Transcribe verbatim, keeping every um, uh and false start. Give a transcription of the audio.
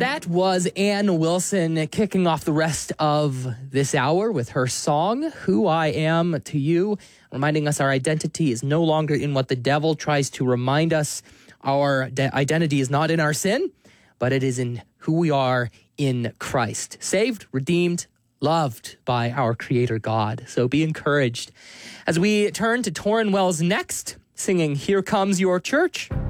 That was Ann Wilson kicking off the rest of this hour with her song, Who I Am to You, reminding us our identity is no longer in what the devil tries to remind us. Our de- identity is not in our sin, but it is in who we are in Christ. Saved, redeemed, loved by our Creator God. So be encouraged. As we turn to Torrin Wells next, singing Here Comes Your Church.